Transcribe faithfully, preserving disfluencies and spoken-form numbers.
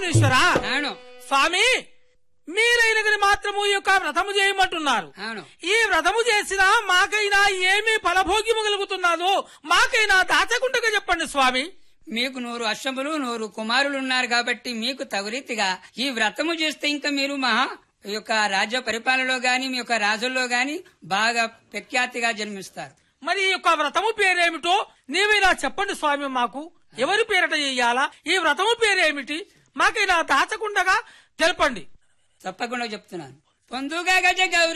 రాజరాజేశ్వరా అవును స్వామి, మీరైనది మాత్రము ఈ యొక్క వ్రతము చేయమంటున్నారు. అవును. ఈ వ్రతము చేసినా మాకైనా ఏమి ఫలభోగ్యము కలుగుతున్నాదో మాకైనా దాచకుండా చెప్పండి స్వామి. మీకు నూరు అశ్వములు నూరు కుమారులు ఉన్నారు కాబట్టి మీకు తగురీతిగా ఈ వ్రతము చేస్తే ఇంకా మీరు మహా ఈ యొక్క రాజ్య పరిపాలనలో గాని మీ యొక్క రాజుల్లో గాని బాగా ప్రఖ్యాతిగా జన్మిస్తారు. మరి ఈ యొక్క వ్రతము పేరేమిటో నీవైనా చెప్పండి స్వామి. మాకు ఎవరి పేరట చెయ్యాలా? ఈ వ్రతము పేరేమిటి? మాకైనా దాచకుండా తెలపండి. తప్పకుండా చెప్తున్నాను. పొందుగా గజ గౌరి